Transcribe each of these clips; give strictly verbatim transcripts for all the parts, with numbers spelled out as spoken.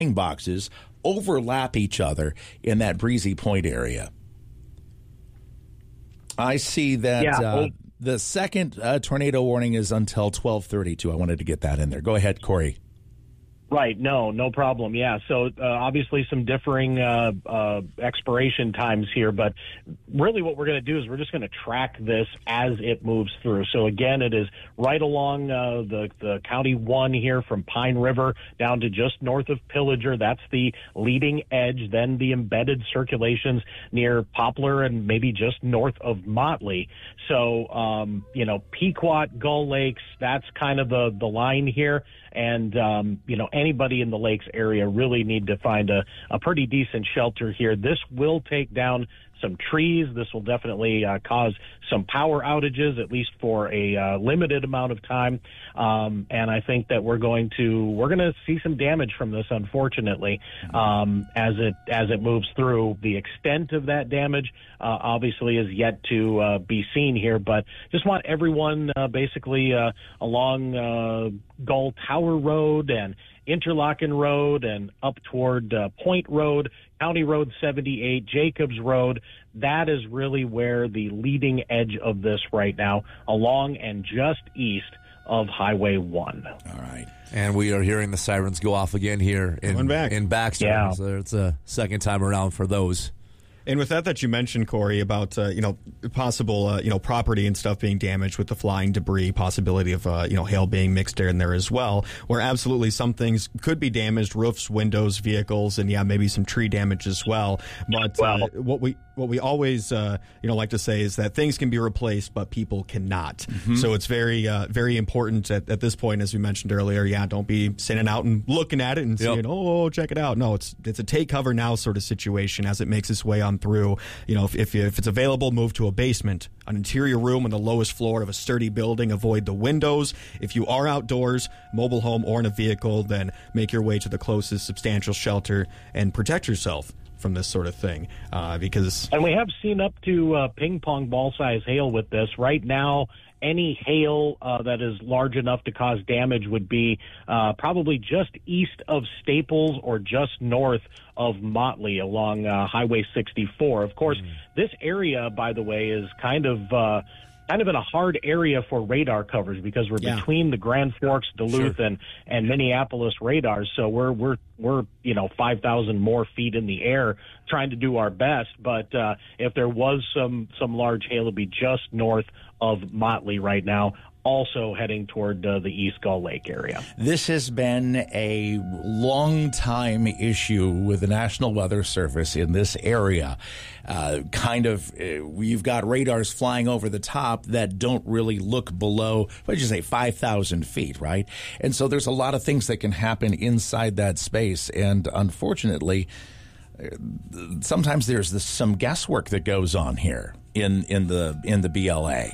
boxes overlap each other in that Breezy Point area. I see that Yeah, uh, well, the second uh, tornado warning is until twelve thirty-two. I wanted to get that in there. Go ahead, Corey. Right. No, no problem. Yeah. So uh, obviously some differing uh, uh, expiration times here, but really what we're going to do is we're just going to track this as it moves through. So again, it is right along uh, the, the County one here from Pine River down to just north of Pillager. That's the leading edge. Then the embedded circulations near Poplar and maybe just north of Motley. So, um, you know, Pequot, Gull Lakes, that's kind of the, the line here. And, um, you know, anybody in the lakes area really need to find a, a pretty decent shelter here. This will take down some trees. This will definitely uh, cause some power outages, at least for a uh, limited amount of time. Um, and I think that we're going to we're going to see some damage from this, unfortunately, um, as it as it moves through. The extent of that damage uh, obviously is yet to uh, be seen here, but just want everyone uh, basically uh, along uh, Gull Tower Road and Interlochen Road and up toward uh, Point Road, County Road seventy-eight, Jacobs Road. That is really where the leading edge of this right now, along and just east of Highway one. All right. And we are hearing the sirens go off again here in, back. in Baxter. Yeah. So it's a second time around for those. And with that that you mentioned, Corey, about uh, you know possible uh, you know property and stuff being damaged with the flying debris, possibility of uh, you know hail being mixed in there as well, where absolutely some things could be damaged, roofs, windows, vehicles, and yeah, maybe some tree damage as well. But uh, what we what we always uh, you know like to say is that things can be replaced, but people cannot. Mm-hmm. So it's very uh, very important at, at this point, as we mentioned earlier. Yeah, don't be sitting out and looking at it and yep. saying, "Oh, check it out." No, it's it's a take cover now sort of situation as it makes its way on through. You know, if if, if it's available, move to a basement, an interior room on the lowest floor of a sturdy building. Avoid the windows. If you are outdoors, mobile home or in a vehicle, then make your way to the closest substantial shelter and protect yourself from this sort of thing. Uh, because and we have seen up to uh, ping pong ball size hail with this right now. Any hail uh, that is large enough to cause damage would be uh, probably just east of Staples or just north of Motley along uh, Highway sixty-four. Of course, mm. this area, by the way, is kind of uh, kind of in a hard area for radar coverage because we're yeah. between the Grand Forks, Duluth, sure. and, and Minneapolis radars. So we're we're we're you know five thousand more feet in the air trying to do our best. But uh, if there was some some large hail, it'd be just north of Motley right now, also heading toward uh, the East Gull Lake area. This has been a long-time issue with the National Weather Service in this area. Uh, kind of, uh, you've got radars flying over the top that don't really look below, what did you say, five thousand feet, right? And so there's a lot of things that can happen inside that space. And unfortunately, sometimes there's this, some guesswork that goes on here in, in the in the B L A.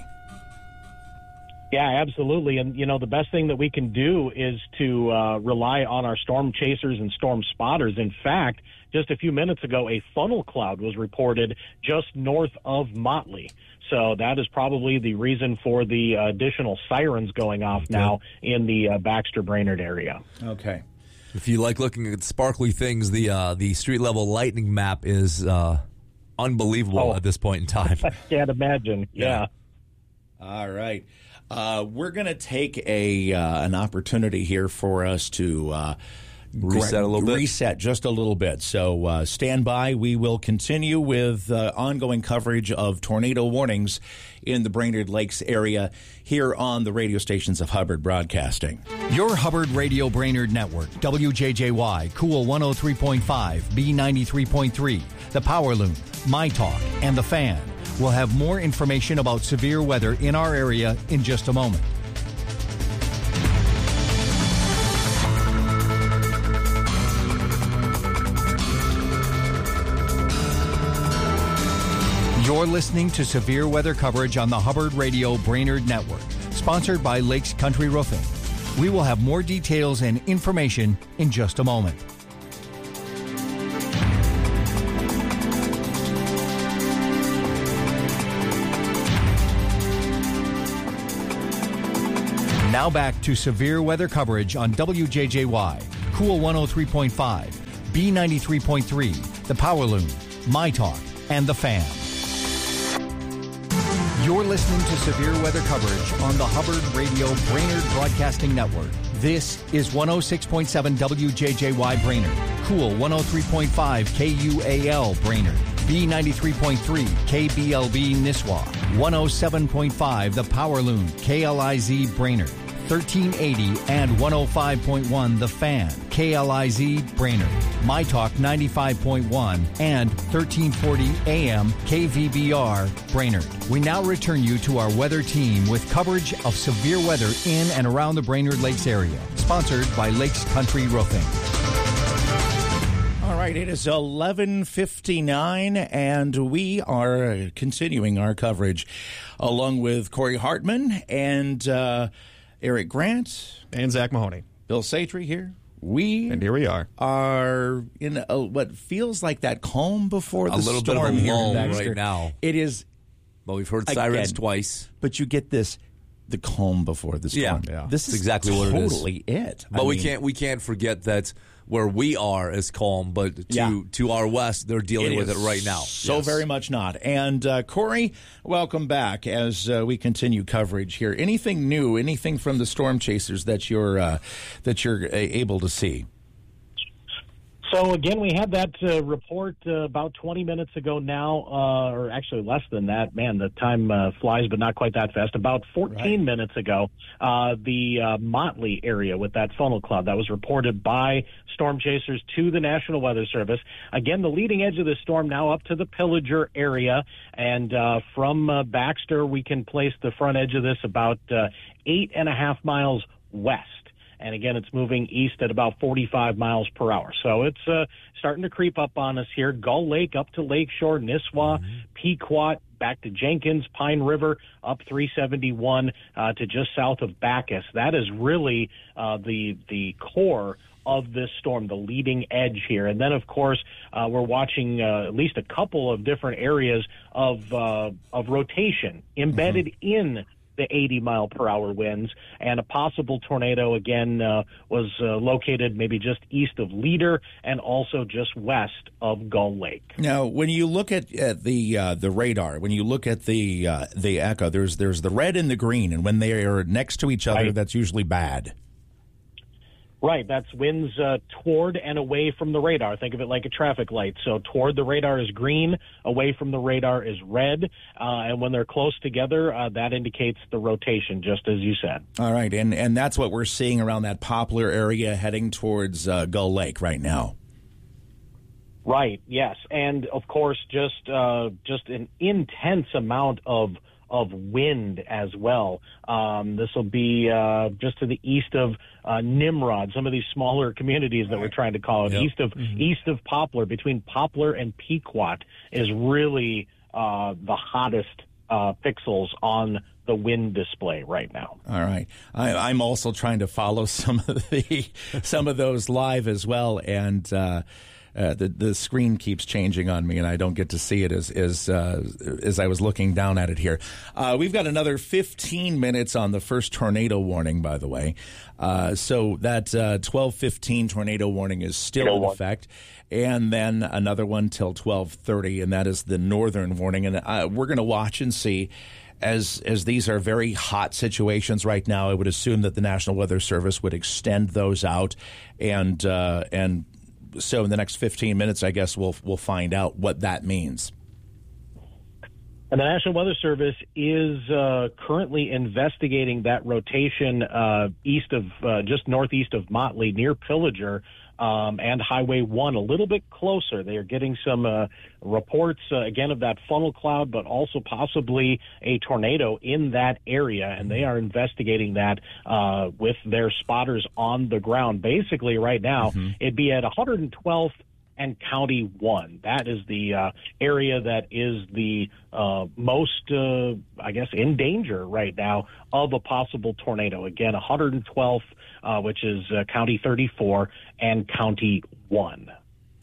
Yeah, absolutely. And, you know, the best thing that we can do is to uh, rely on our storm chasers and storm spotters. In fact, just a few minutes ago, a funnel cloud was reported just north of Motley. So that is probably the reason for the uh, additional sirens going off now in the uh, Baxter Brainerd area. Okay. If you like looking at sparkly things, the uh, the street level lightning map is uh, unbelievable oh, at this point in time. I can't imagine. Yeah. yeah. All right. Uh, we're going to take a uh, an opportunity here for us to uh, reset a little bit. Reset just a little bit. So uh, stand by. We will continue with uh, ongoing coverage of tornado warnings in the Brainerd Lakes area here on the radio stations of Hubbard Broadcasting. Your Hubbard Radio Brainerd Network, W J J Y, Cool one oh three point five, B ninety-three point three, The Power Loom, My Talk, and The Fan. We'll have more information about severe weather in our area in just a moment. You're listening to severe weather coverage on the Hubbard Radio Brainerd Network, sponsored by Lakes Country Roofing. We will have more details and information in just a moment. Now back to severe weather coverage on W J J Y, Cool one oh three point five, B ninety-three point three, The Power Loon, My Talk, and The Fan. You're listening to severe weather coverage on the Hubbard Radio Brainerd Broadcasting Network. This is one oh six point seven W J J Y Brainerd, Cool one oh three point five K U A L Brainerd, B ninety-three point three K B L B Nisswa, one oh seven point five The Power Loon, K L I Z Brainerd, thirteen eighty and one oh five point one The Fan, K L I Z Brainerd, My Talk ninety-five point one and thirteen forty A M K V B R Brainerd. We now return you to our weather team with coverage of severe weather in and around the Brainerd Lakes area. Sponsored by Lakes Country Roofing. All right, it is eleven fifty-nine, and we are continuing our coverage along with Corey Hartman and uh, Eric Grant. And Zach Mahoney. Bill Satry here. We And here we are. are in a, what feels like that calm before the A little bit of a storm here in lull Baxter. right now. It is, But we've heard sirens Again. twice. but you get this, the calm before the storm. Yeah, yeah. This is That's exactly what it is. totally it. But I we mean, can't we can't forget that where we are is calm, but to Yeah. to our west, they're dealing with is it right now. So Yes. very much not. And uh, Corey, welcome back as uh, we continue coverage here. Anything new? Anything from the storm chasers that you're uh, that you're uh, able to see? So, again, we had that uh, report uh, about twenty minutes ago now, uh, or actually less than that. Man, the time uh, flies, but not quite that fast. About fourteen Right. minutes ago, uh, the uh, Motley area with that funnel cloud that was reported by storm chasers to the National Weather Service. Again, the leading edge of the storm now up to the Pillager area. And uh, from uh, Baxter, we can place the front edge of this about uh, eight and a half miles west. And again, it's moving east at about forty-five miles per hour. So it's uh, starting to creep up on us here. Gull Lake up to Lakeshore, Nisswa, mm-hmm. Pequot, back to Jenkins, Pine River, up three seventy-one uh, to just south of Bacchus. That is really uh, the the core of this storm, the leading edge here. And then, of course, uh, we're watching uh, at least a couple of different areas of uh, of rotation embedded mm-hmm. in the eighty mile per hour winds, and a possible tornado again uh, was uh, located maybe just east of Leader and also just west of Gull Lake. Now, when you look at, at the uh, the radar, when you look at the uh, the echo, there's there's the red and the green, and when they are next to each other, Right. that's usually bad. Right, that's winds uh, toward and away from the radar. Think of it like a traffic light. So toward the radar is green, away from the radar is red, uh, and when they're close together, uh, that indicates the rotation, just as you said. All right, and and that's what we're seeing around that Poplar area, heading towards uh, Gull Lake right now. Right, yes, and of course, just uh, just an intense amount of of wind as well. Um, this will be uh, just to the east of uh, Nimrod, some of these smaller communities that we're trying to call it. Yep. East of Mm-hmm. east of Poplar, between Poplar and Pequot, is really uh, the hottest uh, pixels on the wind display right now. All right, I, I'm also trying to follow some of the some of those live as well, and. Uh, Uh, the the screen keeps changing on me, and I don't get to see it as as uh, as I was looking down at it here. Uh, we've got another fifteen minutes on the first tornado warning, by the way. Uh, so that uh, twelve fifteen tornado warning is still in effect, and then another one till twelve thirty, and that is the northern warning. And uh, we're going to watch and see. As as these are very hot situations right now, I would assume that the National Weather Service would extend those out, and uh, and. So in the next fifteen minutes, I guess we'll we'll find out what that means. And the National Weather Service is uh, currently investigating that rotation uh, east of, uh, just northeast of Motley, near Pillager, um, and Highway one, a little bit closer. They are getting some uh, reports, uh, again, of that funnel cloud, but also possibly a tornado in that area, and they are investigating that uh, with their spotters on the ground. Basically, right now, mm-hmm. it'd be at one hundred twelfth and County one. That is the uh, area that is the uh, most, uh, I guess, in danger right now of a possible tornado. Again, one hundred twelfth, uh, which is uh, County thirty-four, and County one.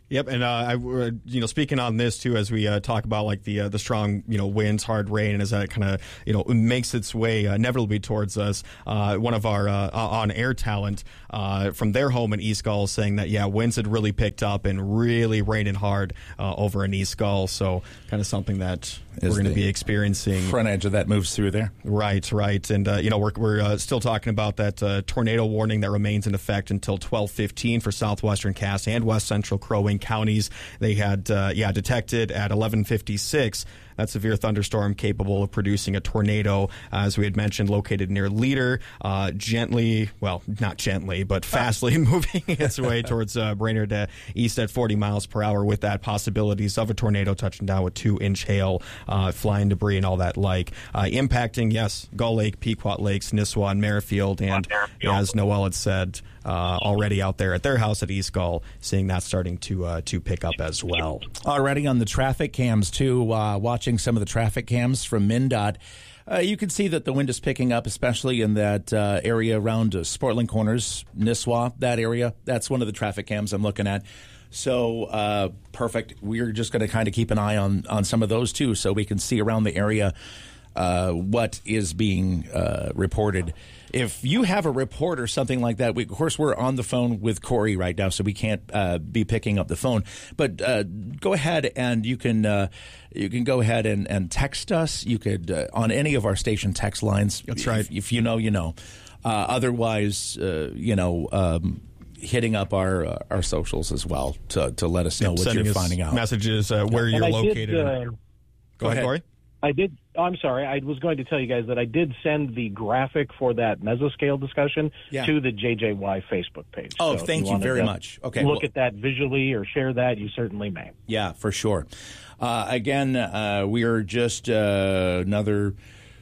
Yep, and uh, I, uh, you know, speaking on this too, as we uh, talk about like the uh, the strong, you know, winds, hard rain, and as that kind of, you know, makes its way uh, inevitably towards us. Uh, one of our uh, on air talent uh, from their home in East Gull saying that yeah, winds had really picked up and really raining hard uh, over in East Gull. So kind of something that Is we're going to the be experiencing. Front edge of that moves through there. Right, right, and uh, you know we're we're uh, still talking about that uh, tornado warning that remains in effect until twelve fifteen for southwestern Cass and west central Crow Wing counties. They had uh, yeah detected at eleven fifty-six that severe thunderstorm capable of producing a tornado, uh, as we had mentioned, located near Leader, uh, gently, well, not gently, but fastly moving its way towards uh, Brainerd uh, east at forty miles per hour, with that possibilities of a tornado touching down with two inch hail, uh, flying debris and all that like, uh, impacting, yes, Gull Lake, Pequot Lakes, Nisswa, and Merrifield, and as Noel had said, uh, already out there at their house at East Gull, seeing that starting to uh, to pick up as well. Already on the traffic cams, too, uh, watching some of the traffic cams from MnDOT, uh, you can see that the wind is picking up, especially in that uh, area around uh, Sportland Corners, Nisswa, that area. That's one of the traffic cams I'm looking at. So, uh, perfect. We're just going to kind of keep an eye on, on some of those, too, so we can see around the area uh, what is being uh, reported. If you have a report or something like that, we, of course, we're on the phone with Corey right now, so we can't uh, be picking up the phone. But uh, go ahead and you can uh, you can go ahead and, and text us. You could uh, on any of our station text lines. That's right. If, if you know, you know. Uh, otherwise, uh, you know. Um, hitting up our uh, our socials as well to to let us know Yep, what you're finding out. Messages uh, where And you're I located. Did, uh, Go, Go ahead, ahead. Corey. I did. Oh, I'm sorry. I was going to tell you guys that I did send the graphic for that mesoscale discussion Yeah. to the J J Y Facebook page. Oh, So if thank you wanted very to much. Okay, look well- at that visually or share that, you certainly may. Yeah, for sure. Uh, again, uh, we are just uh, another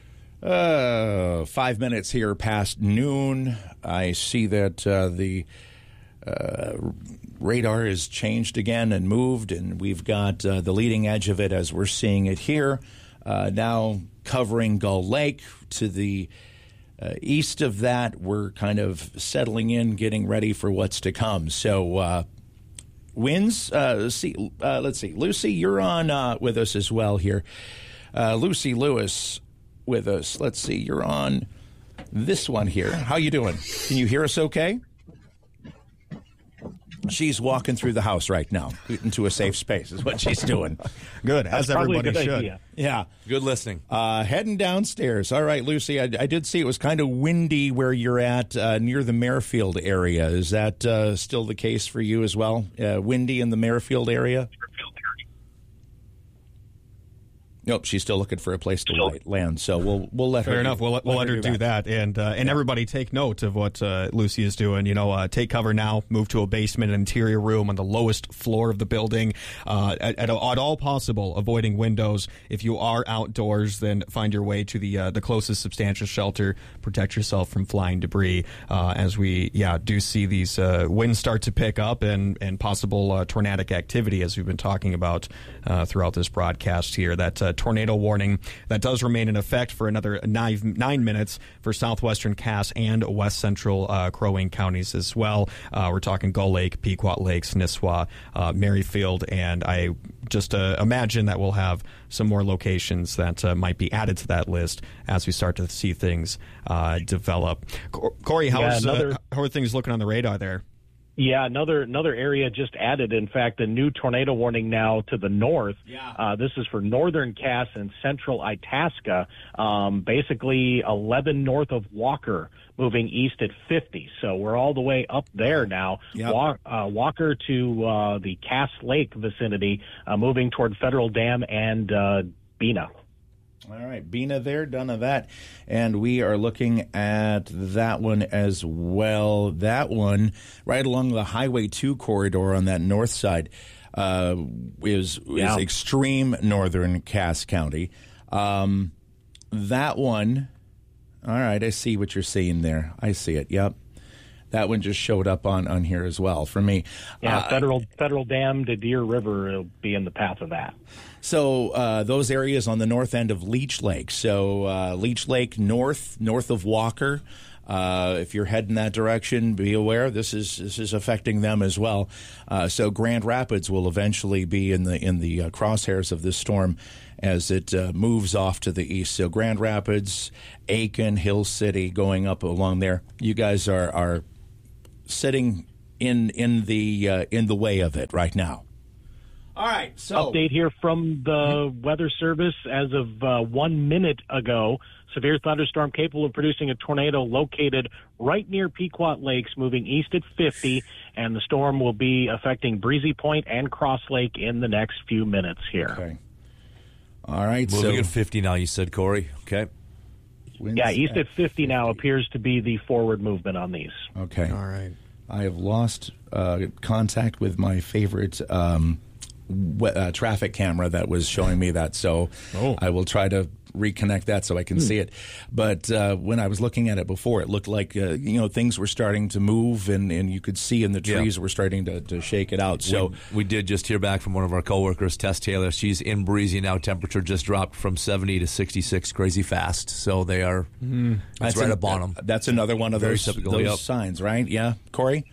uh, five minutes here past noon. I see that uh, the uh, radar is changed again and moved, and we've got uh, the leading edge of it as we're seeing it here, uh, now covering Gull Lake. To the uh, east of that, we're kind of settling in, getting ready for what's to come. So, uh, winds, uh, see, uh, let's see. Lucy, you're on uh, with us as well here. Uh, Lucy Lewis with us. Let's see. You're on this one here. How you doing? Can you hear us okay? She's walking through the house right now into a safe space is what she's doing. Good, as That's probably a everybody good should. idea. Yeah. Good listening. Uh, heading downstairs. All right, Lucy, I, I did see it was kind of windy where you're at uh, near the Merrifield area. Is that uh, still the case for you as well? Uh, windy in the Merrifield area? Nope, she's still looking for a place to light, land. So we'll we'll let her. Fair enough. We'll let, we'll let her do that. that, and uh, and everybody take note of what uh, Lucy is doing. You know, uh, take cover now. Move to a basement, an interior room on the lowest floor of the building, uh, at, at, at all possible, avoiding windows. If you are outdoors, then find your way to the uh, the closest substantial shelter. Protect yourself from flying debris. Uh, as we yeah do see these uh, winds start to pick up and and possible uh, tornadic activity, as we've been talking about uh, throughout this broadcast here. That uh, tornado warning that does remain in effect for another nine, nine minutes for southwestern Cass and west central uh, Crow Wing counties as well. Uh, we're talking Gull Lake, Pequot Lakes, Nisswa, uh, Merrifield, and I just uh, imagine that we'll have some more locations that uh, might be added to that list as we start to see things uh, develop. Cor- Corey, how's, Yeah, another- uh, how are things looking on the radar there? Yeah, another another area just added. In fact, a new tornado warning now to the north. Yeah. Uh, this is for northern Cass and central Itasca. Um, basically, eleven north of Walker, moving east at fifty. So we're all the way up there now. Yep. Wa- uh, Walker to uh, the Cass Lake vicinity, uh, moving toward Federal Dam and uh, Bena. All right, Bena there, done of that. And we are looking at that one as well. That one, right along the Highway two corridor on that north side, uh, is, Yeah. is extreme northern Cass County. Um, that one, all right, I see what you're seeing there. I see it, yep. That one just showed up on, on here as well for me. Yeah, Uh, Federal Federal Dam to Deer River will be in the path of that. So uh, those areas on the north end of Leech Lake. So uh, Leech Lake north, north of Walker, Uh, if you're heading that direction, be aware this is this is affecting them as well. Uh, so Grand Rapids will eventually be in the in the uh, crosshairs of this storm as it uh, moves off to the east. So Grand Rapids, Aiken, Hill City, going up along there. You guys are are sitting in in the uh, in the way of it right now. All right. So update here from the Weather Service as of uh, one minute ago. Severe thunderstorm capable of producing a tornado located right near Pequot Lakes, moving east at fifty, and the storm will be affecting Breezy Point and Cross Lake in the next few minutes here. Okay. All right. Moving so at fifty now, you said, Corey. Okay. Yeah, east at fifty now appears to be the forward movement on these. Okay. All right. I have lost uh, contact with my favorite um, w- uh, traffic camera that was showing me that, so Oh. I will try to reconnect that so I can see it. But uh, when I was looking at it before, it looked like uh, you know things were starting to move, and, and you could see in the trees Yeah. were starting to, to shake it out. So we, we did just hear back from one of our coworkers, Tess Taylor. She's in Breezy now. Temperature just dropped from seventy to sixty-six, crazy fast. So they are. Mm, that's right an- up on them. That's another one of Very those, typical, those yep. signs, right? Yeah, Corey?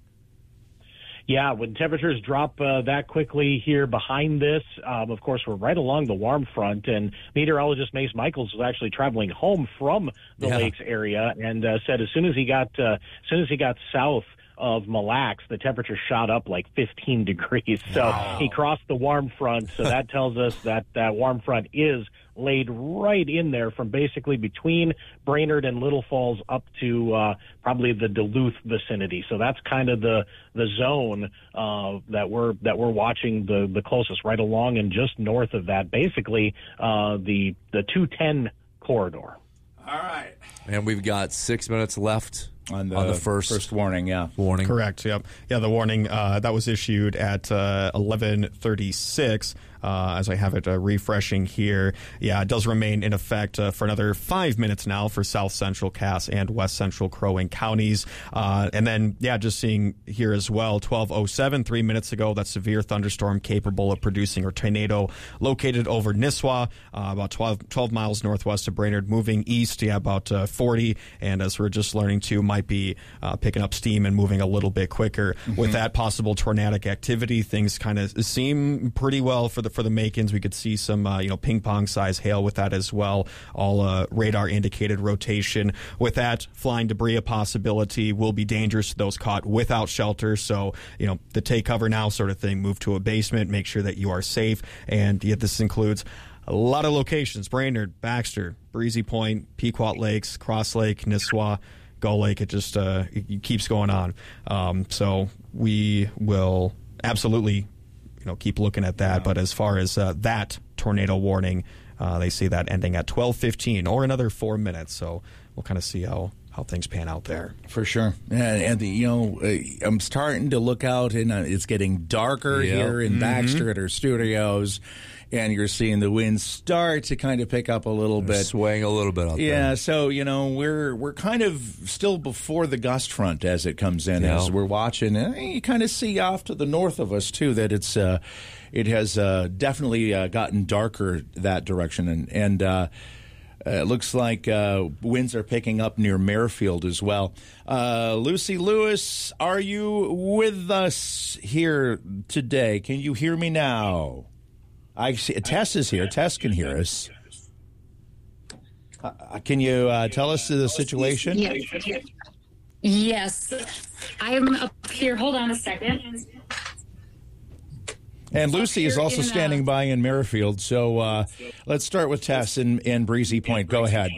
Yeah, when temperatures drop uh, that quickly here behind this, um, of course, we're right along the warm front, and meteorologist Mace Michaels was actually traveling home from the Yeah. lakes area and uh, said as soon as he got uh, as soon as he got south of Mille Lacs, the temperature shot up like fifteen degrees. So Wow. he crossed the warm front, so that tells us that that warm front is laid right in there from basically between Brainerd and Little Falls up to uh, probably the Duluth vicinity. So that's kind of the the zone uh, that we're that we're watching the the closest, right along and just north of that, basically uh, the the two ten corridor. All right. And we've got six minutes left On the, on the first, first warning, yeah. warning. Correct. Yep. Yeah. The warning uh, that was issued at uh, eleven thirty-six. Uh, as I have it uh, refreshing here, yeah, it does remain in effect uh, for another five minutes now for South Central Cass and West Central Crow Wing counties, uh, and then yeah, just seeing here as well, twelve oh seven, three minutes ago, that severe thunderstorm capable of producing a tornado located over Nisswa, uh, about twelve, twelve miles northwest of Brainerd, moving east, yeah, about uh, forty, and as we're just learning too, might be uh, picking up steam and moving a little bit quicker. Mm-hmm. With that possible tornadic activity, things kind of seem pretty well for the for the make-ins. We could see some uh, you know ping pong size hail with that as well. All uh, radar indicated rotation. With that, flying debris a possibility, will be dangerous to those caught without shelter. So you know the take cover now sort of thing. Move to a basement. Make sure that you are safe. And yet this includes a lot of locations: Brainerd, Baxter, Breezy Point, Pequot Lakes, Cross Lake, Nisswa, Gull Lake. It just uh, it keeps going on. Um, so we will absolutely, you know, keep looking at that. But as far as uh, that tornado warning, uh, they see that ending at twelve fifteen or another four minutes. So we'll kind of see how, how things pan out there. For sure. And, and the, you know, uh, I'm starting to look out, and uh, it's getting darker Yep. here in Mm-hmm. Baxter at our studios, and you're seeing the winds start to kind of pick up a little bit. Swaying a little bit out Yeah, there. so you know we're we're kind of still before the gust front as it comes in, Yeah. as we're watching, and you kind of see off to the north of us too that it's uh, it has uh, definitely uh, gotten darker that direction, and and uh, uh, it looks like uh, winds are picking up near Merrifield as well. Uh, Lucy Lewis, are you with us here today? Can you hear me now? I see Tess is here. Tess can hear us. Uh, can you uh, tell us the situation? Yeah. Yes. I'm up here. Hold on a second. And Lucy is Here also in, uh, standing by in Merrifield. So uh, let's start with Tess in, in Breezy Point. Go ahead.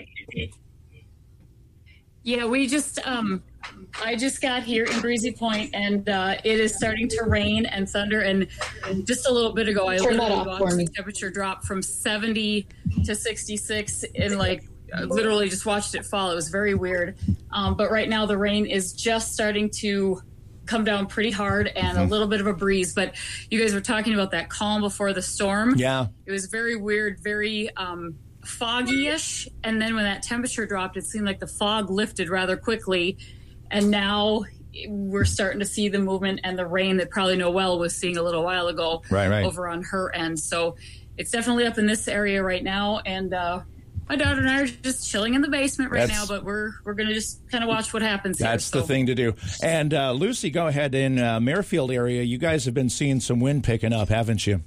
Yeah, we just, um, I just got here in Breezy Point, and uh, it is starting to rain and thunder. And just a little bit ago, I Turn that literally off watched for me. the temperature drop from seventy to sixty-six, and like I literally just watched it fall. It was very weird. Um, but right now, the rain is just starting to come down pretty hard, and a little bit of a breeze. But you guys were talking about that calm before the storm. Yeah. It was very weird, very um, foggy-ish, and then when that temperature dropped, it seemed like the fog lifted rather quickly, and now we're starting to see the movement and the rain that probably Noelle was seeing a little while ago Right, right. over on her end. So it's definitely up in this area right now, and uh, my daughter and I are just chilling in the basement right That's- now, but we're we're going to just kind of watch what happens That's here. the so. thing to do. And uh, Lucy, go ahead. In uh, Merrifield area, you guys have been seeing some wind picking up, haven't you?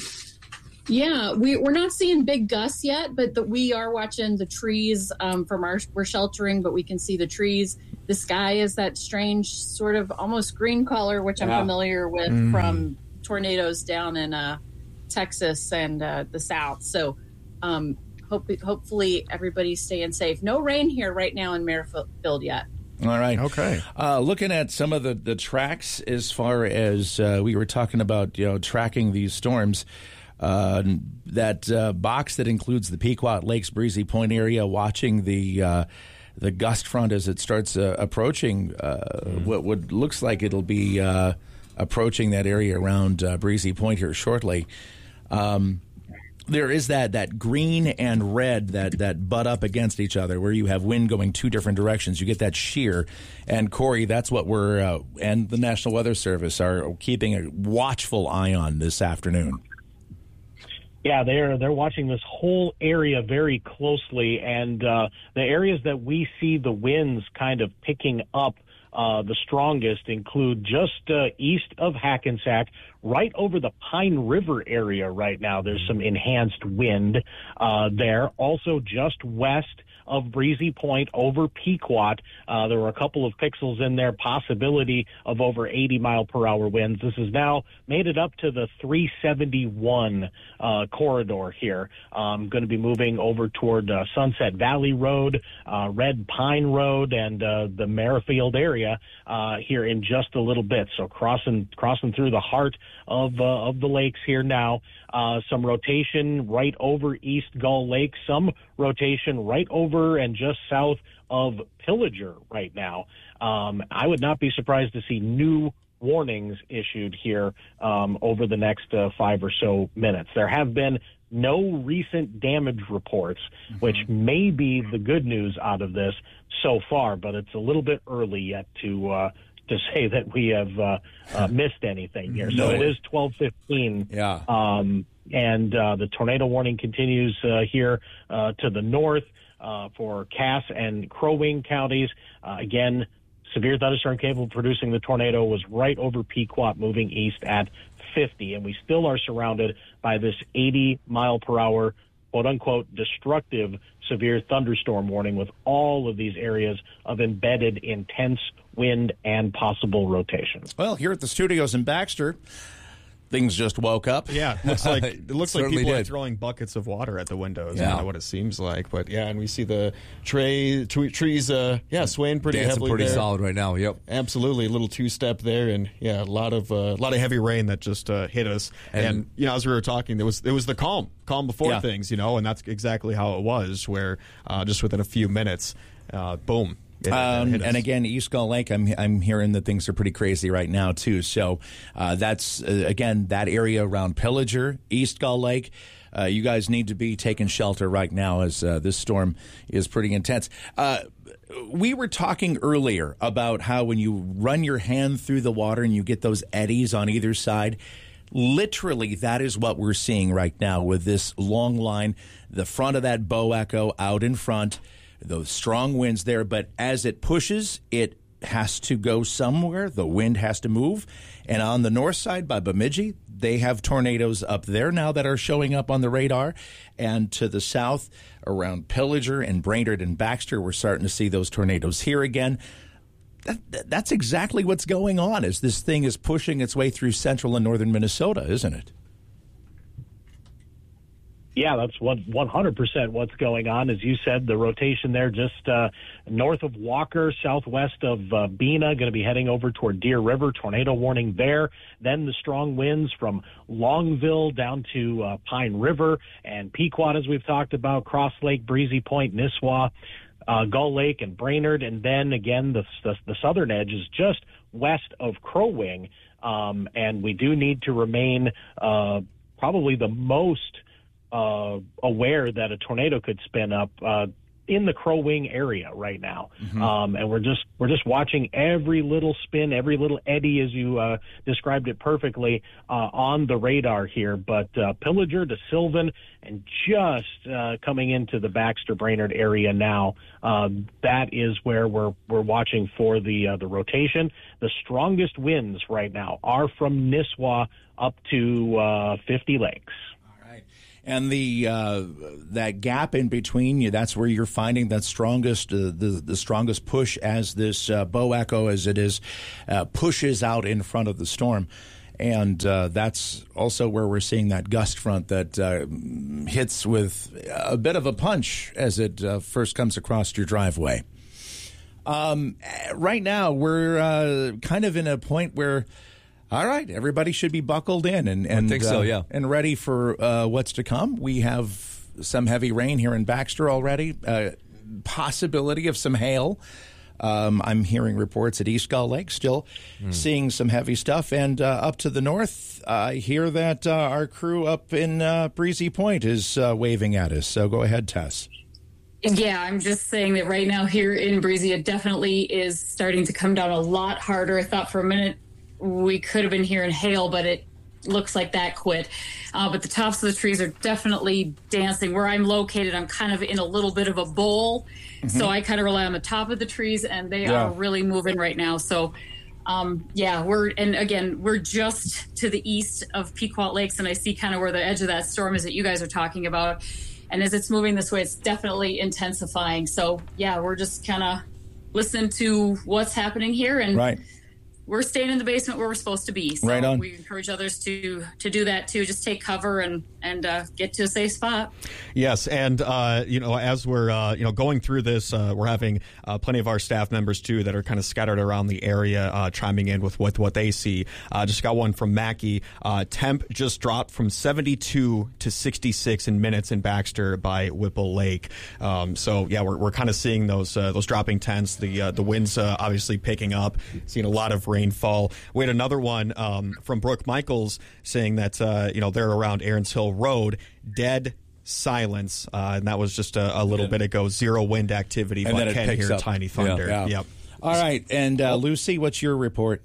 Yeah, we, we're not seeing big gusts yet, but the, we are watching the trees um, from our, we're sheltering, but we can see the trees. The sky is that strange sort of almost green color, which I'm Yeah. familiar with Mm. from tornadoes down in uh, Texas and uh, the South. So um, hope, hopefully everybody's staying safe. No rain here right now in Merrifield yet. All right. Okay. Uh, looking at some of the, the tracks as far as uh, we were talking about, you know, tracking these storms. Uh, that uh, box that includes the Pequot Lakes Breezy Point area, watching the uh, the gust front as it starts uh, approaching uh, mm. what would looks like it'll be uh, approaching that area around uh, Breezy Point here shortly. Um, there is that, that green and red that, that butt up against each other, where you have wind going two different directions. You get that shear. And Corey, that's what we're uh, and the National Weather Service are keeping a watchful eye on this afternoon. Yeah, they're they're watching this whole area very closely, and uh, the areas that we see the winds kind of picking up uh, the strongest include just uh, east of Hackensack, right over the Pine River area right now. There's some enhanced wind uh, there. Also just west of Breezy Point over Pequot. Uh, there were a couple of pixels in there, possibility of over eighty mile per hour winds. This has now made it up to the three seventy-one uh, corridor here. Um, going to be moving over toward uh, Sunset Valley Road, uh, Red Pine Road, and uh, the Merrifield area uh, here in just a little bit. So crossing crossing through the heart of uh, of the lakes here now. Uh, some rotation right over East Gull Lake, some rotation right over and just south of Pillager right now. Um, I would not be surprised to see new warnings issued here um, over the next uh, five or so minutes. There have been no recent damage reports, mm-hmm. which may be the good news out of this so far, but it's a little bit early yet to uh, to say that we have uh, uh, missed anything here. So No. it is twelve fifteen. Yeah. Um, and uh, the tornado warning continues uh, here uh, to the north uh, for Cass and Crow Wing counties. Uh, again, severe thunderstorm capable producing the tornado was right over Pequot, moving east at fifty. And we still are surrounded by this eighty mile per hour, quote unquote, destructive severe thunderstorm warning, with all of these areas of embedded intense wind and possible rotation. Well, here at the studios in Baxter, things just woke up. Yeah, it looks like it looks like Certainly people are did. throwing buckets of water at the windows. Yeah. Kind of what it seems like. But yeah, and we see the tray, tre- trees, uh, yeah, swaying pretty Dancing heavily pretty there. solid right now. Yep. Absolutely, a little two-step there, and yeah, a lot of uh, a lot of heavy rain that just uh, hit us. And, And- you know, as we were talking, there was it was the calm, calm before Yeah. things, you know, and that's exactly how it was. Where uh, just within a few minutes, uh, boom. It, uh, Um, hit us. and again, East Gull Lake, I'm I'm hearing that things are pretty crazy right now too. So uh, that's uh, again that area around Pillager, East Gull Lake. Uh, you guys need to be taking shelter right now as uh, this storm is pretty intense. Uh, we were talking earlier about how when you run your hand through the water and you get those eddies on either side. Literally, that is what we're seeing right now with this long line, the front of that bow echo out in front. Those strong winds there, but as it pushes, it has to go somewhere. The wind has to move. And on the north side by Bemidji, they have tornadoes up there now that are showing up on the radar. And to the south, around Pillager and Brainerd and Baxter, we're starting to see those tornadoes here again. That, that's exactly what's going on as this thing is pushing its way through central and northern Minnesota, isn't it? Yeah, that's one hundred percent what's going on. As you said, the rotation there just uh, north of Walker, southwest of uh, Bena, going to be heading over toward Deer River. Tornado warning there. Then the strong winds from Longville down to uh, Pine River and Pequot, as we've talked about, Cross Lake, Breezy Point, Nisswa, uh, Gull Lake, and Brainerd. And then again, the, the, the southern edge is just west of Crow Wing. Um, and we do need to remain uh, probably the most Uh, aware that a tornado could spin up uh, in the Crow Wing area right now, mm-hmm. um, and we're just we're just watching every little spin, every little eddy, as you uh, described it perfectly, uh, on the radar here. But uh, Pillager to Sylvan, and just uh, coming into the Baxter Brainerd area now. Um, that is where we're we're watching for the uh, the rotation. The strongest winds right now are from Nisswa up to uh, fifty Lakes. And the uh, that gap in between you, that's where you're finding that strongest, uh, the the strongest push as this uh, bow echo, as it is, uh, pushes out in front of the storm. And uh, that's also where we're seeing that gust front that uh, hits with a bit of a punch as it uh, first comes across your driveway. Um, right now, we're uh, kind of in a point where, all right, everybody should be buckled in and, and I think so, uh, yeah. and ready for uh, what's to come. We have some heavy rain here in Baxter already, uh, possibility of some hail. Um, I'm hearing reports at East Gull Lake, still mm. seeing some heavy stuff. And uh, up to the north, I hear that uh, our crew up in uh, Breezy Point is uh, waving at us. So go ahead, Tess. Yeah, I'm just saying that right now here in Breezy, it definitely is starting to come down a lot harder. I thought for a minute we could have been hearing hail, but it looks like that quit. Uh, but the tops of the trees are definitely dancing. Where I'm located, I'm kind of in a little bit of a bowl, mm-hmm. so I kind of rely on the top of the trees, and they yeah. are really moving right now. So, um, yeah, we're and again we're just to the east of Pequot Lakes, and I see kind of where the edge of that storm is that you guys are talking about. And as it's moving this way, it's definitely intensifying. So, yeah, we're just kind of listening to what's happening here, and right. we're staying in the basement where we're supposed to be. So right on. We encourage others to to do that too. Just take cover and and uh, get to a safe spot. Yes, and uh, you know, as we're uh, you know going through this, uh, we're having uh, plenty of our staff members too that are kind of scattered around the area, uh, chiming in with what what they see. Uh, just got one from Mackie. Uh, temp just dropped from seventy-two to sixty-six in minutes in Baxter by Whipple Lake. Um, so yeah, we're we're kind of seeing those uh, those dropping temps. The uh, the winds uh, obviously picking up. Seeing a lot of rainfall. We had another one um, from Brooke Michaels saying that uh, you know they're around Aarons Hill Road, dead silence, uh, and that was just a, a little bit ago. Zero wind activity, and but can hear up. Tiny thunder. Yeah. Yeah. Yep. All right, and uh, Lucy, what's your report?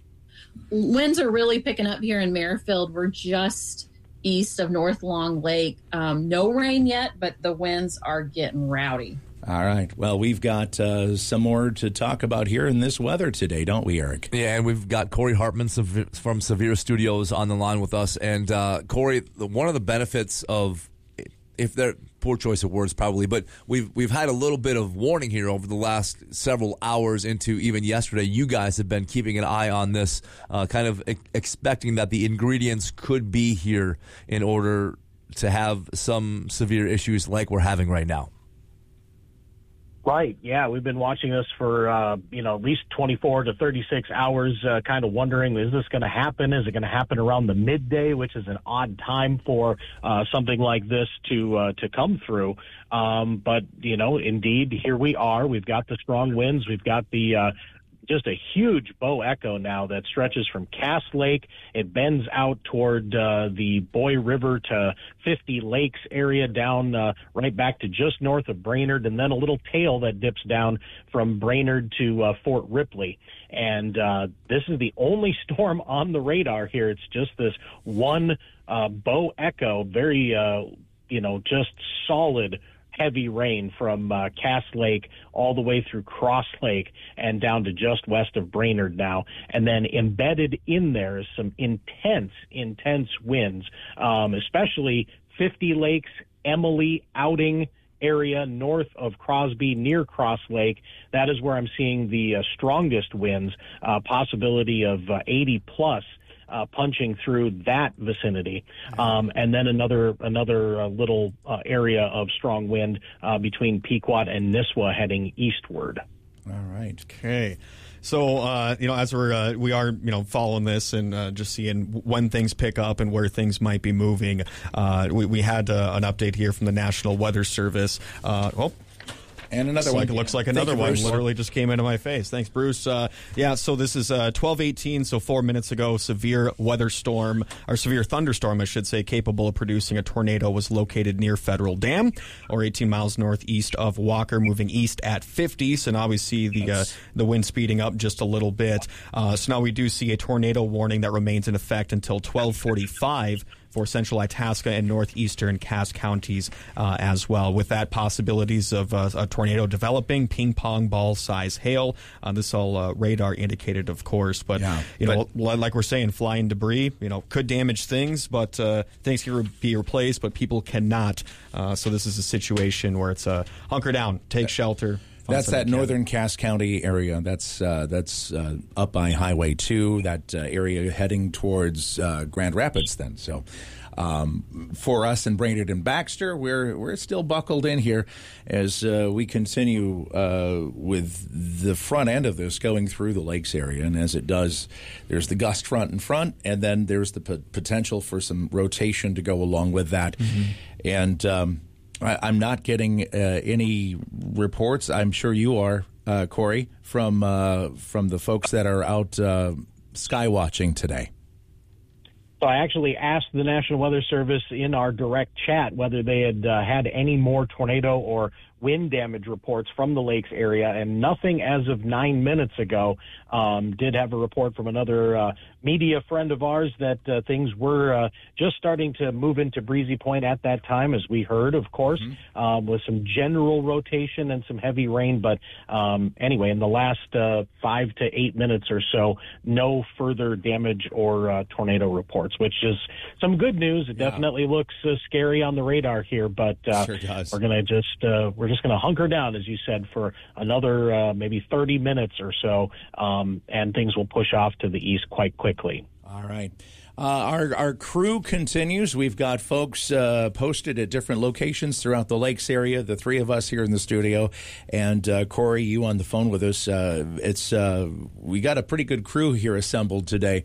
Winds are really picking up here in Merrifield. We're just east of North Long Lake. Um, no rain yet, but the winds are getting rowdy. All right. Well, we've got uh, some more to talk about here in this weather today, don't we, Eric? Yeah, and we've got Corey Hartman from Severe Studios on the line with us. And uh, Corey, one of the benefits of, if they're poor choice of words probably, but we've we've had a little bit of warning here over the last several hours into even yesterday. You guys have been keeping an eye on this, uh, kind of e- expecting that the ingredients could be here in order to have some severe issues like we're having right now. Right. Yeah, we've been watching this for, uh, you know, at least twenty-four to thirty-six hours, uh, kind of wondering, is this going to happen? Is it going to happen around the midday, which is an odd time for uh, something like this to uh, to come through? Um, but, you know, indeed, here we are. We've got the strong winds. We've got the uh, just a huge bow echo now that stretches from Cass Lake. It bends out toward uh, the Boy River to fifty Lakes area, down uh, right back to just north of Brainerd, and then a little tail that dips down from Brainerd to uh, Fort Ripley. And uh, this is the only storm on the radar here. It's just this one uh, bow echo, very, uh, you know, just solid heavy rain from uh, Cass Lake all the way through Cross Lake and down to just west of Brainerd now. And then embedded in there is some intense, intense winds, um, especially fifty Lakes, Emily, Outing area north of Crosby near Cross Lake. That is where I'm seeing the uh, strongest winds, uh, possibility of uh, eighty plus. Uh, punching through that vicinity, um, and then another another uh, little uh, area of strong wind uh, between Pequot and Nisswa heading eastward. All right. Okay. So, uh, you know, as we're, uh, we are, you know, following this and uh, just seeing when things pick up and where things might be moving, uh, we, we had uh, an update here from the National Weather Service. Uh, oh. And another looks one. Like, looks like another you, one Bruce. literally just came into my face. Thanks, Bruce. Uh, yeah, so this is uh, twelve eighteen, so four minutes ago, severe weather storm, or severe thunderstorm, I should say, capable of producing a tornado was located near Federal Dam, or eighteen miles northeast of Walker, moving east at fifty. So now we see the uh, the wind speeding up just a little bit. Uh, so now we do see a tornado warning that remains in effect until twelve forty-five. For central Itasca and northeastern Cass counties uh, as well. With that, possibilities of uh, a tornado developing, ping pong ball size hail. Uh, this all uh, radar indicated, of course. But, yeah, you know, but, like we're saying, flying debris, you know, could damage things, but uh, things can be replaced, but people cannot. Uh, so this is a situation where it's a uh, hunker down, take shelter. That's that northern Cass County area. That's uh, that's uh, up by Highway two, that uh, area heading towards uh, Grand Rapids then. So um, for us in Brainerd and Baxter, we're we're still buckled in here as uh, we continue uh, with the front end of this going through the lakes area. And as it does, there's the gust front in front, and then there's the p- potential for some rotation to go along with that. Mm-hmm. And um I'm not getting uh, any reports. I'm sure you are, uh, Corey, from uh, from the folks that are out uh, sky watching today. So I actually asked the National Weather Service in our direct chat whether they had uh, had any more tornado or wind damage reports from the lakes area, and nothing as of nine minutes ago. Um, did have a report from another uh, media friend of ours that uh, things were uh, just starting to move into Breezy Point at that time, as we heard, of course, mm-hmm. um, with some general rotation and some heavy rain. But um, anyway, in the last uh, five to eight minutes or so, no further damage or uh, tornado reports, which is some good news. It yeah. definitely looks uh, scary on the radar here, but uh, sure does. we're going to just uh, we're just going to hunker down, as you said, for another uh, maybe thirty minutes or so, um, and things will push off to the east quite quickly. All right. Uh, our our crew continues. We've got folks uh, posted at different locations throughout the lakes area. The three of us here in the studio, and uh, Corey, you on the phone with us. Uh, it's uh, we got a pretty good crew here assembled today,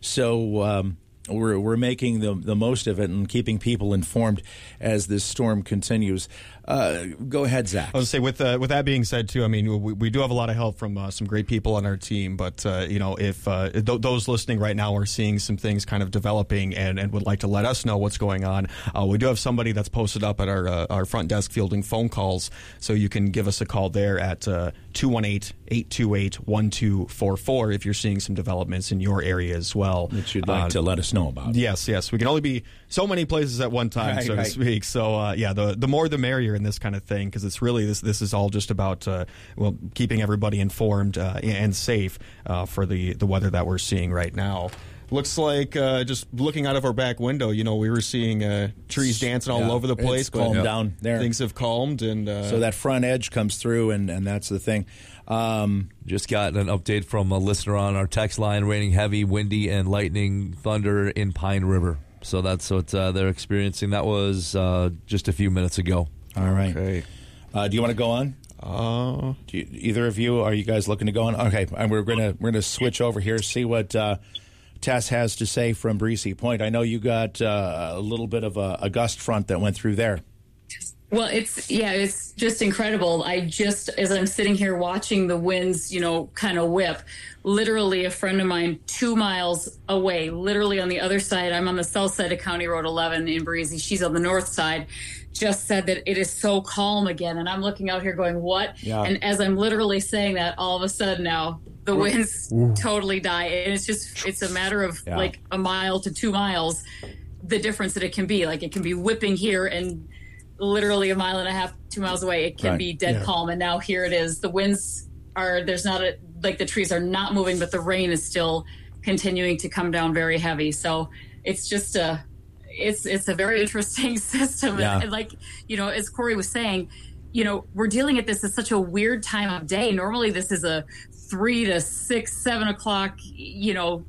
so. Um, We're we're making the the most of it and keeping people informed as this storm continues. Uh, go ahead, Zach. I was going to say, with uh, with that being said, too, I mean, we, we do have a lot of help from uh, some great people on our team. But, uh, you know, if uh, th- those listening right now are seeing some things kind of developing and, and would like to let us know what's going on, uh, we do have somebody that's posted up at our uh, our front desk fielding phone calls. So you can give us a call there at uh, two one eight, eight two eight, one two four four if you're seeing some developments in your area as well. That you'd like uh, to let us know about. Yes, yes. We can only be so many places at one time, right, so right. to speak. So, uh, yeah, the the more the merrier in this kind of thing, because it's really, this this is all just about, uh, well, keeping everybody informed uh, and safe uh, for the, the weather that we're seeing right now. Looks like, uh, just looking out of our back window, you know, we were seeing uh, trees dancing all yeah, over the place. It's calmed but, down there. Things have calmed. and uh, So that front edge comes through, and, and that's the thing. Um, Just got an update from a listener on our text line, raining heavy, windy, and lightning thunder in Pine River. So that's what uh, they're experiencing. That was uh, just a few minutes ago. All right. Okay. Uh, do you want to go on? Uh, do you, either of you, are you guys looking to go on? Okay, and we're gonna we're gonna switch over here, see what uh, Tess has to say from Breezy Point. I know you got uh, a little bit of a, a gust front that went through there. Well, it's, yeah, it's just incredible. I just, as I'm sitting here watching the winds, you know, kind of whip, literally a friend of mine two miles away, literally on the other side, I'm on the south side of County Road eleven in Breezy, she's on the north side, just said that it is so calm again. And I'm looking out here going, what? Yeah. And as I'm literally saying that, all of a sudden now, the winds Ooh. totally die. And it's just, it's a matter of yeah. like a mile to two miles, the difference that it can be. Like it can be whipping here and literally a mile and a half, two miles away, it can right. be dead yeah. calm. And now here it is. The winds are, there's not a, like the trees are not moving, but the rain is still continuing to come down very heavy. So it's just a, it's, it's a very interesting system. Yeah. And, and like, you know, as Corey was saying, you know, we're dealing at this at such a weird time of day. Normally this is a three to six, seven o'clock, you know,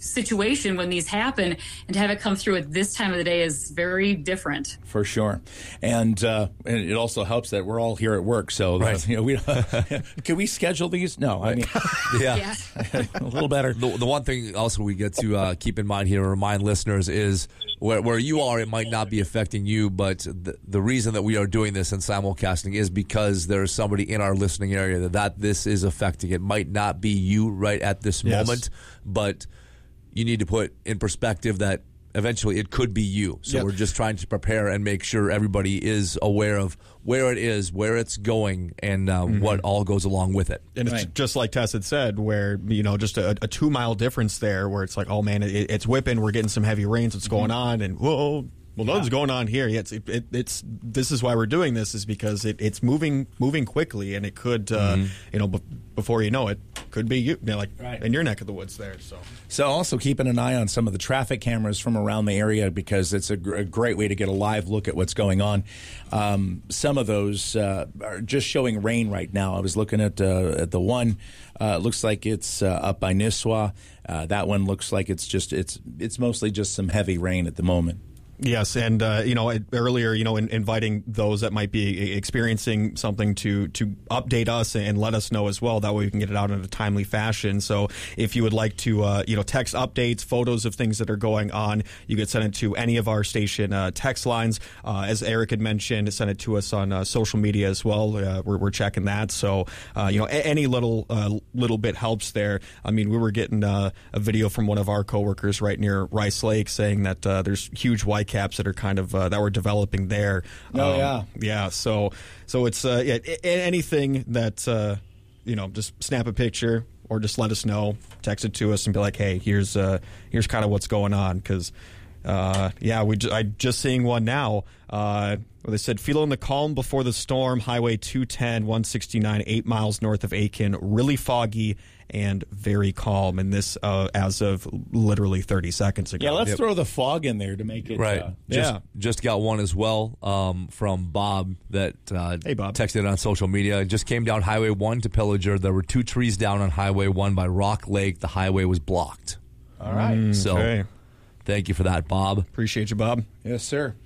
situation when these happen, and to have it come through at this time of the day is very different. For sure. And, uh, and it also helps that we're all here at work. So, right. uh, you know, we can we schedule these? No, I mean, yeah, yeah. a little better. The, the one thing also we get to uh, keep in mind here and remind listeners is where, where you are, it might not be affecting you, but the, the reason that we are doing this and simulcasting is because there is somebody in our listening area that, that this is affecting. It might not be you right at this Yes. moment, but you need to put in perspective that eventually it could be you. So Yep. we're just trying to prepare and make sure everybody is aware of where it is, where it's going, and uh, mm-hmm. what all goes along with it. And it's Right. just like Tess had said, where, you know, just a, a two mile difference there where it's like, oh man, it, it's whipping. We're getting some heavy rains. What's going on? And whoa, well, nothing's going on here. Yeah, it's, it, it, it's this is why we're doing this, is because it, it's moving moving quickly, and it could, uh, Mm-hmm. you know, b- before you know it, could be you, you know, like Right. in your neck of the woods there. So. So also keeping an eye on some of the traffic cameras from around the area, because it's a, gr- a great way to get a live look at what's going on. Um, some of those uh, are just showing rain right now. I was looking at uh, at the one. Uh, it looks like it's uh, up by Nisswa. Uh, that one looks like it's just it's it's mostly just some heavy rain at the moment. Yes, and uh, you know, earlier, you know, in, inviting those that might be experiencing something to to update us and let us know as well. That way, we can get it out in a timely fashion. So, if you would like to, uh, you know, text updates, photos of things that are going on, you could send it to any of our station uh, text lines. Uh, as Eric had mentioned, send it to us on uh, social media as well. Uh, we're, we're checking that. So, uh, you know, a- any little uh, little bit helps there. I mean, we were getting uh, a video from one of our coworkers right near Rice Lake saying that uh, there's huge white caps that are kind of uh, that we're developing there. Oh, um, yeah. yeah. So so it's uh, yeah, a- anything that uh, you know, just snap a picture or just let us know, text it to us, and be like, hey, here's uh, here's kind of what's going on, because. Uh, yeah, we j- I just seeing one now. Uh, where they said, feeling the calm before the storm, Highway two ten, one sixty-nine, eight miles north of Aiken, really foggy and very calm. And this uh, as of literally thirty seconds ago. Yeah, let's Yep. throw the fog in there to make it Right. Uh, Just, yeah. just got one as well um, from Bob that uh, Hey, Bob. texted on social media. It just came down Highway one to Pillager. There were two trees down on Highway one by Rock Lake. The highway was blocked. all right. So Okay. thank you for that, Bob. Appreciate you, Bob. Yes, sir.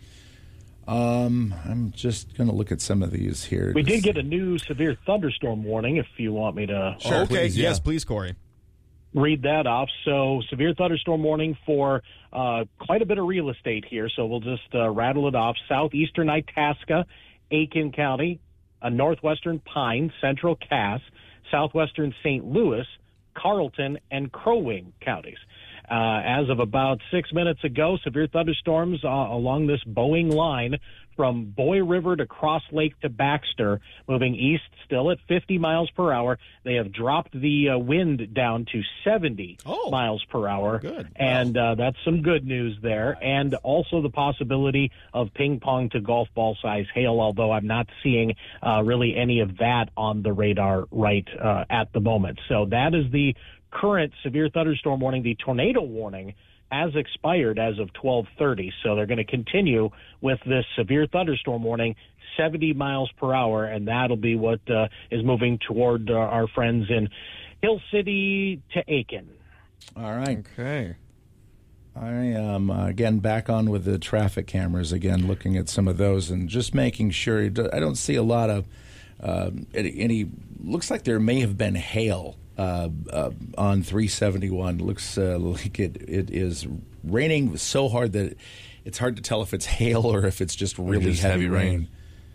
Um, I'm just going to look at some of these here. We did get a new severe thunderstorm warning, if you want me to okay. please, yeah. Yes, please, Corey. read that off. So severe thunderstorm warning for uh, quite a bit of real estate here. So we'll just uh, rattle it off. Southeastern Itasca, Aiken County, uh, northwestern Pine, central Cass, southwestern Saint Louis, Carlton, and Crow Wing counties. Uh, as of about six minutes ago, severe thunderstorms uh, along this Boeing line from Boy River to Cross Lake to Baxter, moving east still at fifty miles per hour. They have dropped the uh, wind down to seventy Oh, miles per hour. good. And uh, that's some good news there. And also the possibility of ping pong to golf ball size hail, although I'm not seeing uh, really any of that on the radar right uh, at the moment. So that is the current severe thunderstorm warning. The tornado warning has expired as of twelve thirty, so they're going to continue with this severe thunderstorm warning, seventy miles per hour, and that'll be what uh, is moving toward uh, our friends in Hill City to Aiken. All right. Okay. I am, uh, again, back on with the traffic cameras again, looking at some of those and just making sure. I don't see a lot of um, any, any, looks like there may have been hail uh, uh, on three seventy-one. Looks uh, like it, it is raining so hard that it's hard to tell if it's hail or if it's just really just heavy, heavy rain. rain.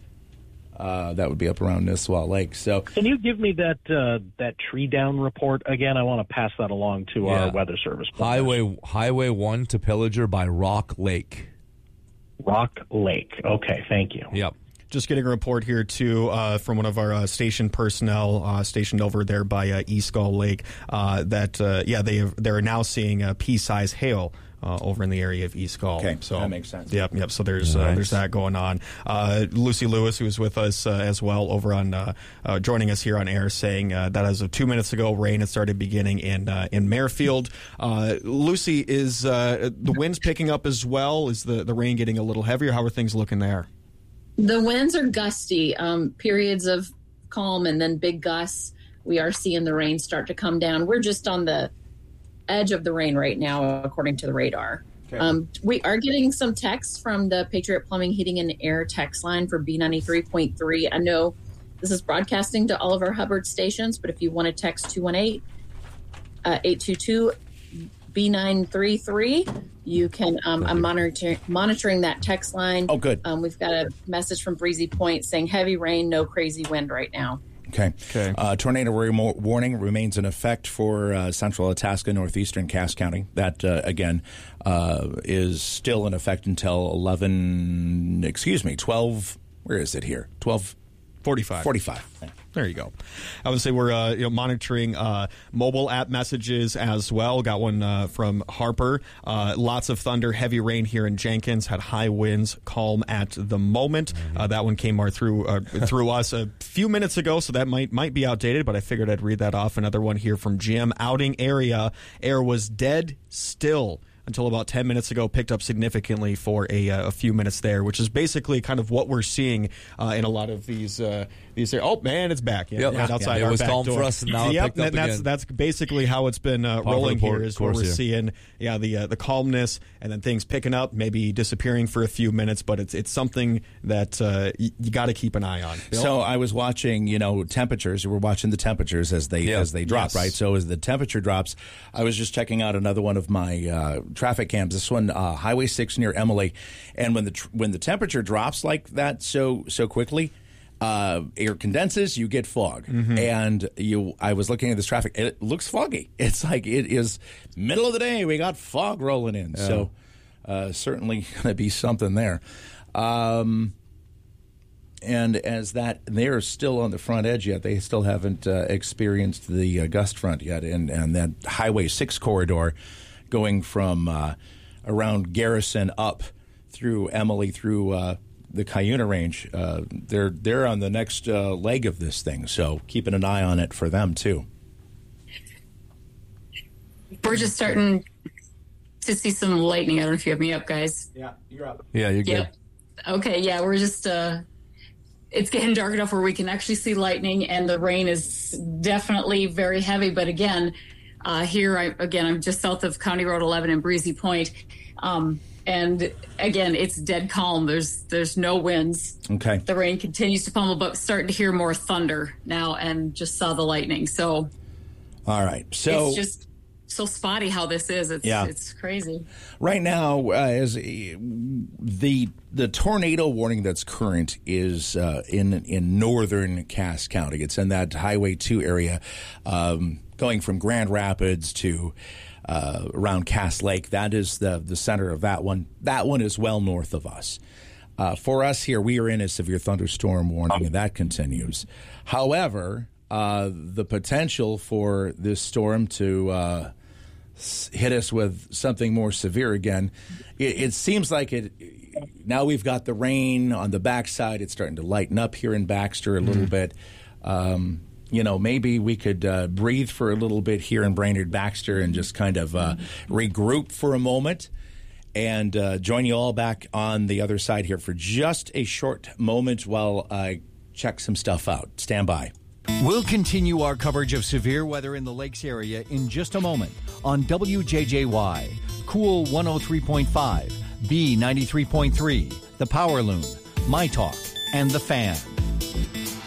Uh, that would be up around Nisswa Lake. So, Can you give me that uh, that tree down report again? I want to pass that along to Yeah. our weather service. Highway Highway one to Pillager by Rock Lake. Rock Lake. Okay, thank you. Yep. Just getting a report here, too, uh, from one of our uh, station personnel uh, stationed over there by uh, East Skull Lake, uh, that, uh, yeah, they have, they're now seeing uh, pea-size hail uh, over in the area of East Skull. Okay, so that makes sense. Yep, yep. So there's uh, Nice. there's that going on. Uh, Lucy Lewis, who was with us uh, as well, over on uh, uh, joining us here on air, saying uh, that as of two minutes ago, rain had started beginning in uh, in Marefield. Uh, Lucy, is uh, the winds picking up as well? Is the, the rain getting a little heavier? How are things looking there? The winds are gusty, um, periods of calm and then big gusts. We are seeing the rain start to come down. We're just on the edge of the rain right now, according to the radar. Okay. Um, we are getting some texts from the Patriot Plumbing, Heating, and Air text line for B ninety-three point three. I know this is broadcasting to all of our Hubbard stations, but if you want to text two one eight, eight two two, B nine three three, you can. Um, I'm monitor- monitoring that text line. Oh, good. Um, we've got a message from Breezy Point saying heavy rain, no crazy wind right now. Okay. Okay. Uh, tornado re- warning remains in effect for uh, central Itasca, northeastern Cass County. That, uh, again, uh, is still in effect until eleven, excuse me, twelve, where is it here? twelve forty-five. forty-five. There you go. I would say we're uh, you know, monitoring uh, mobile app messages as well. Got one uh, from Harper. Uh, lots of thunder, heavy rain here in Jenkins. Had high winds, calm at the moment. Mm-hmm. Uh, that one came our through uh, through us a few minutes ago, so that might might be outdated. But I figured I'd read that off. Another one here from Jim. Outing area, air was dead still until about ten minutes ago, picked up significantly for a, uh, a few minutes there, which is basically kind of what we're seeing uh, in a lot of these uh, these. Oh man, it's back! Yeah, yep. right outside yeah, our it was back calm door. for us, and now yep, it picked up that's again. that's basically how it's been uh, rolling report, here. Is where we're here. seeing, yeah, the uh, the calmness, and then things picking up, maybe disappearing for a few minutes, but it's it's something that uh, y- you got to keep an eye on. Bill? So I was watching, you know, temperatures. We're watching the temperatures as they yeah. as they drop, yes. right? So as the temperature drops, I was just checking out another one of my uh, traffic cams. This one, uh, Highway six near Emily, and when the tr- when the temperature drops like that so so quickly, uh, air condenses, you get fog, mm-hmm. and you. I was looking at this traffic; it looks foggy. It's like it is middle of the day. We got fog rolling in, yeah. so uh, certainly going to be something there. Um, And as that, they're still on the front edge yet. They still haven't uh, experienced the uh, gust front yet. And, and that Highway six corridor going from uh, around Garrison up through Emily, through uh, the Cuyuna Range, uh, they're, they're on the next uh, leg of this thing. So keeping an eye on it for them, too. We're just starting to see some lightning. I don't know if you have me up, guys. Yeah, you're up. Yeah, you're good. Yep. Okay, yeah, we're just... Uh, it's getting dark enough where we can actually see lightning, and the rain is definitely very heavy. But again, uh, here, I, again, I'm just south of County Road eleven in Breezy Point. Um, and again, it's dead calm. There's there's no winds. Okay. The rain continues to pummel, but starting to hear more thunder now, and just saw the lightning. So, all right. So it's just so spotty how this is. It's yeah. it's crazy. Right now, uh, as the the tornado warning that's current is uh, in in northern Cass County. It's in that Highway two area, um, going from Grand Rapids to uh, around Cass Lake. That is the the center of that one. That one is well north of us. Uh, for us here, we are in a severe thunderstorm warning, and that continues. However, uh, the potential for this storm to uh, hit us with something more severe again, it, it seems like it. Now we've got the rain on the backside. It's starting to lighten up here in Baxter a little mm-hmm. bit. Um, you know, maybe we could uh, breathe for a little bit here in Brainerd Baxter and just kind of uh, regroup for a moment and uh, join you all back on the other side here for just a short moment while I check some stuff out. Stand by. We'll continue our coverage of severe weather in the Lakes area in just a moment on W J J Y, Cool one oh three point five, B ninety-three point three, The Power Loon, My Talk, and The Fan.